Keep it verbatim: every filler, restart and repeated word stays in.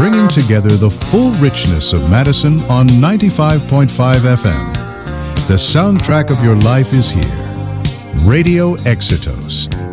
bringing together the full richness of Madison on ninety-five point five F M. The soundtrack of your life is here. Radio Exitos.